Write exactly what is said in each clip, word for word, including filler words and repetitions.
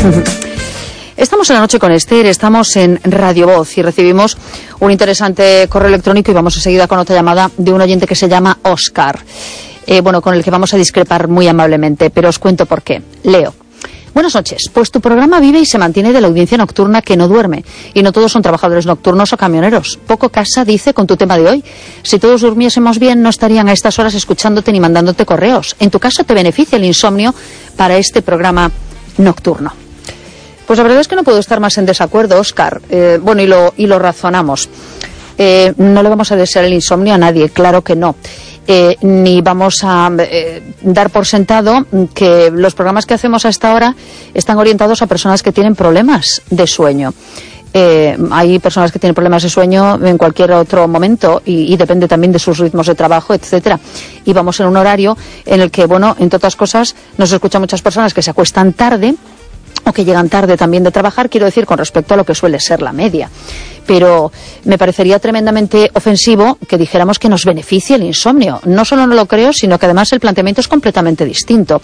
Estamos en La Noche con Esther, estamos en Radio Voz y recibimos un interesante correo electrónico y vamos enseguida con otra llamada de un oyente que se llama Óscar, eh, bueno, con el que vamos a discrepar muy amablemente, pero os cuento por qué. Leo. Buenas noches. Pues tu programa vive y se mantiene de la audiencia nocturna que no duerme. Y no todos son trabajadores nocturnos o camioneros. Poco casa dice con tu tema de hoy. Si todos durmiésemos bien, no estarían a estas horas escuchándote ni mandándote correos. En tu caso, ¿te beneficia el insomnio para este programa nocturno? Pues la verdad es que no puedo estar más en desacuerdo, Óscar. Eh, bueno, y lo, y lo razonamos. Eh, no le vamos a desear el insomnio a nadie, claro que no. Eh, ni vamos a eh, dar por sentado que los programas que hacemos a esta hora están orientados a personas que tienen problemas de sueño. Eh, hay personas que tienen problemas de sueño en cualquier otro momento y, y depende también de sus ritmos de trabajo, etcétera. Y vamos en un horario en el que, bueno, entre otras cosas, nos escuchan muchas personas que se acuestan tarde o que llegan tarde también de trabajar, quiero decir, con respecto a lo que suele ser la media. Pero me parecería tremendamente ofensivo que dijéramos que nos beneficia el insomnio. No solo no lo creo, sino que además el planteamiento es completamente distinto.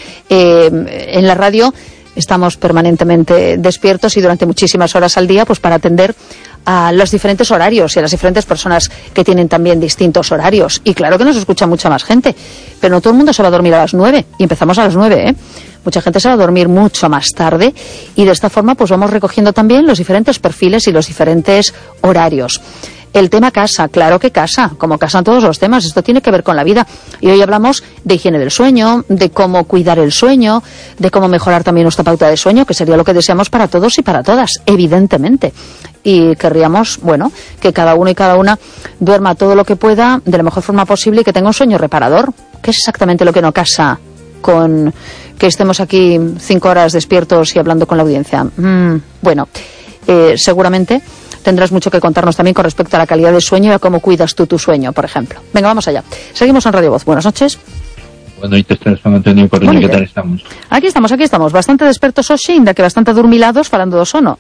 Eh, en la radio estamos permanentemente despiertos y durante muchísimas horas al día, pues para atender a los diferentes horarios y a las diferentes personas que tienen también distintos horarios. Y claro que nos escucha mucha más gente, pero no todo el mundo se va a dormir a las nueve, y empezamos a las nueve, ¿eh? Mucha gente se va a dormir mucho más tarde y de esta forma pues vamos recogiendo también los diferentes perfiles y los diferentes horarios. El tema casa, claro que casa, como casan todos los temas, esto tiene que ver con la vida. Y hoy hablamos de higiene del sueño, de cómo cuidar el sueño, de cómo mejorar también nuestra pauta de sueño, que sería lo que deseamos para todos y para todas, evidentemente. Y querríamos, bueno, que cada uno y cada una duerma todo lo que pueda de la mejor forma posible y que tenga un sueño reparador, que es exactamente lo que no casa con que estemos aquí cinco horas despiertos y hablando con la audiencia. Mm, bueno, eh, seguramente tendrás mucho que contarnos también con respecto a la calidad del sueño y a cómo cuidas tú tu sueño, por ejemplo. Venga, vamos allá. Seguimos en Radio Voz. Buenas noches. Buenas noches, San Antonio Corriño, que tal estamos? Aquí estamos, aquí estamos. Bastante despertos hoxe, ainda que bastante adormilados falando do sono.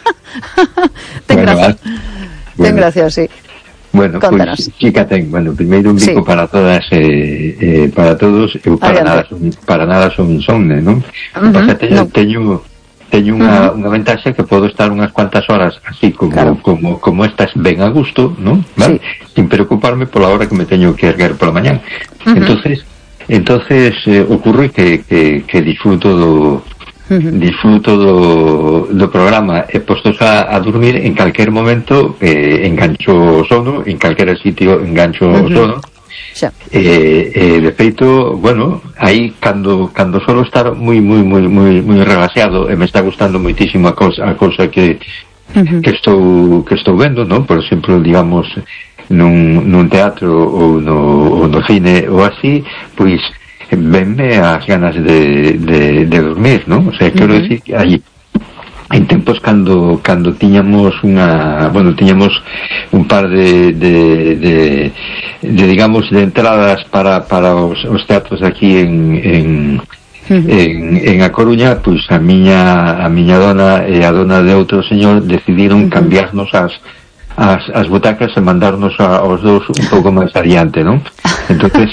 Ten bueno, gracia. Bueno. Ten gracia, sí. Bueno, Contanos. Pues sí que ten. Bueno, primeiro un bico sí. para todas, eh, eh, para todos, eu para nada, son, para nada son insomne, non? Uh-huh. Pasa, teño, no. teño, teño unha, uh-huh. unha ventaxa que podo estar unhas cuantas horas así como, claro. como, como estas ben a gusto, non? ¿Vale? Sí. Sin preocuparme pola hora que me teño que erguer pola mañán. Uh-huh. Entonces, entonces eh, ocurre que, que, que disfruto do Uh-huh. disfruto do, do programa e postos a, a dormir en calquer momento eh, engancho o sono, en calquera sitio engancho o uh-huh. sono sí. eh, eh, de feito, bueno, aí cando, cando solo estar moi moi moi moi moi relaxado e me está gustando moitísimo a cosa, a cosa que uh-huh. que estou que estou vendo, non? Por exemplo, digamos nun, nun teatro ou no, ou no cine ou así, pois venme as ganas de, de, de dormir, ¿no? O sea, quero uh-huh. decir que hai en tempos cando cando tiñamos unha, bueno, tiñamos un par de de, de, de digamos, de entradas para para os, os teatros aquí en en uh-huh. en, en A Coruña, pois a miña a miña dona e a dona de outro señor decidiron uh-huh. cambiarnos as as, as butacas e mandarnos a, aos dous un pouco máis adiante, ¿no? Entonces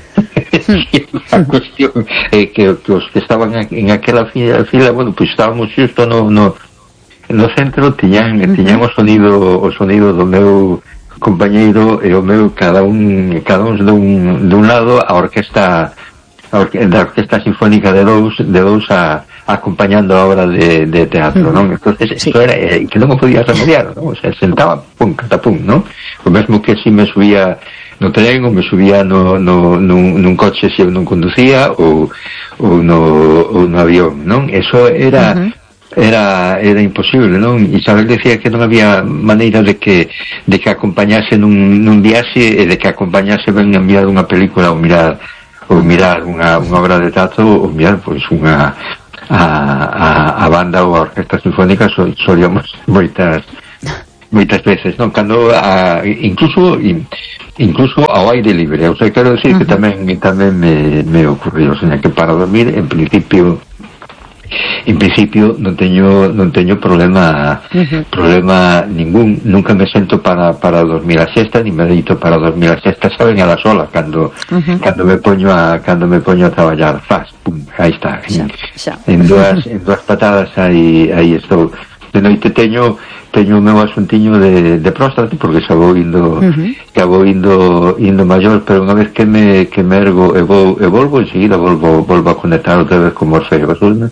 a cuestión é eh, que, que os que estaban en aquela fila, fila bueno, pois pues estábamos xusto no, no, no centro, tiñan, uh-huh. tiñan o sonido o sonido do meu compañeiro e o meu cada un cada un dun, dun lado a orquesta a orque, da orquesta sinfónica de dous de dous a, acompañando a obra de, de teatro, uh-huh. non? Entonces sí. Eso era eh, que non o podía remediar, non? O sea, sentaba pum, catapum, non? O mesmo que si me subía no tren ou me subía no, no, nun, nun coche se eu non conducía ou, ou, no, ou no avión, non? Eso era uh-huh. era era imposible, non? E Isabel decía que non había maneira de que de que acompañase nun, nun viaxe e de que acompañase ben a mirar unha película ou mirar ou mirar unha, unha obra de teatro ou mirar pois unha a, a, a banda ou a orquesta sinfónica so, solíamos moitas moitas veces, non? Cando a, incluso incluso ao aire libre, o sea, quero decir uh-huh. que tamén tamén me, me ocurriu, o sea, que para dormir en principio en principio non teño non teño problema uh-huh. problema ningún, nunca me sento para para dormir a siesta, ni me deito para dormir a siesta, saben a la sola cando uh-huh. cando me poño a cando me poño a traballar, faz, pum, aí está. Xa, xa. En dúas en dúas patadas aí aí estou. De noite teño teño o meu asuntiño de, de próstata, porque xa vou indo uh-huh. xa vou indo indo maior, pero unha vez que me que me ergo e vou e volvo enseguida volvo volvo a conectar outra vez con Morfeo, uh-huh.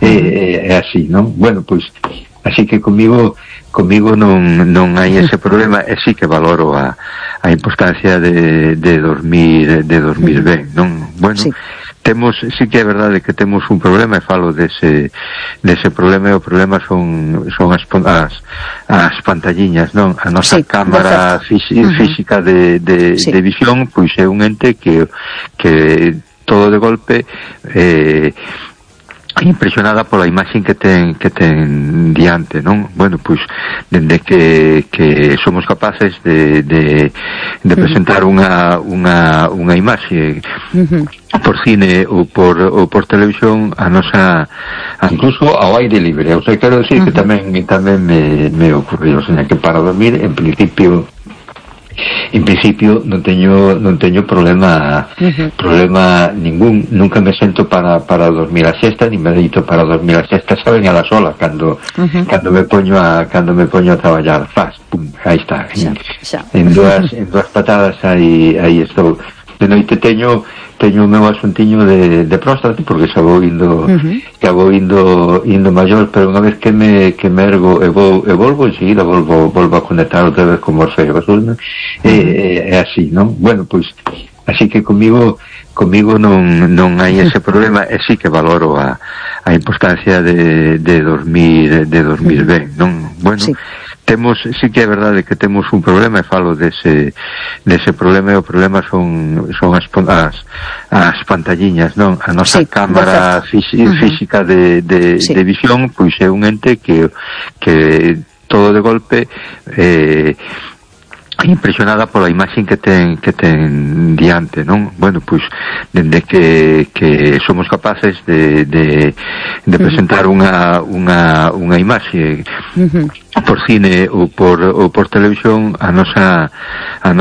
é, é así, non? Bueno, pois así que comigo comigo non non hai ese problema, e sí que valoro a a importancia de de dormir de dormir uh-huh. ben, non? Bueno, sí. Temos, sí que é verdade que temos un problema, e falo dese, dese problema, e o problema son, son as, as, as pantalliñas, non? A nosa sí, cámara física, uh-huh. física de, de, sí. de visión, pois é un ente que, que todo de golpe eh, impresionada pola imaxen que ten que ten diante, non? Bueno, pois dende que, que somos capaces de, de, de presentar uh-huh. unha, unha, unha imaxe uh-huh. por cine ou por, ou por televisión a nosa, incluso ao aire libre, o sea, quero decir uh-huh. que tamén tamén me, me ocurriu, o sea, que para dormir en principio en principio non teño non teño problema uh-huh. problema ningún, nunca me sento para para dormir a siesta, ni me deito para dormir a siesta, saben a la sola cando uh-huh. cando me poño a cando me poño a traballar, faz, pum, aí está. Xa, xa. En dúas en dúas patadas aí aí estou. De noite teño teño o meu asuntiño de, de próstata, porque xa vou indo uh-huh. xa vou indo indo maior, pero unha vez que me que me ergo e vou e volvo enseguida volvo volvo a conectar outra vez con Morfeo, uh-huh. é, é así, non? Bueno, pois así que comigo comigo non non hai ese problema, e sí que valoro a a importancia de de dormir de dormir uh-huh. ben, non? Bueno, sí. Temos, sí que é verdade que temos un problema, e falo dese, dese problema, e o problema son, son as, as, as pantalliñas, non? A nosa sí, cámara física, uh-huh. física de, de, sí. de visión, pois é un ente que, que todo de golpe eh, impresionada pola imaxen que ten que ten diante, non? Bueno, pois dende que, que somos capaces de, de, de presentar uh-huh. unha, unha, unha imaxe uh-huh. por cine ou por, ou por televisión a nosa a